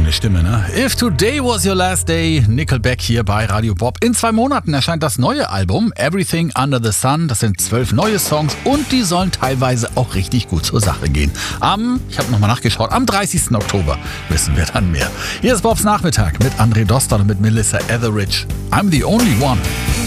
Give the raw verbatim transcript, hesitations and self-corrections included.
schöne Stimme, ne? If Today Was Your Last Day, Nickelback hier bei Radio Bob. In zwei Monaten erscheint das neue Album Everything Under the Sun. Das sind zwölf neue Songs und die sollen teilweise auch richtig gut zur Sache gehen. Am, ich habe nochmal nachgeschaut, am dreißigsten Oktober wissen wir dann mehr. Hier ist Bobs Nachmittag mit André Dostal und mit Melissa Etheridge. I'm the only one.